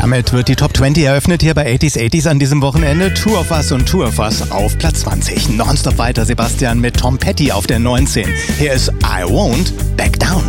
Damit wird die Top 20 eröffnet hier bei 80s an diesem Wochenende. Two of Us und Two of Us auf Platz 20. Nonstop weiter Sebastian mit Tom Petty auf der 19. Hier ist I Won't Back Down.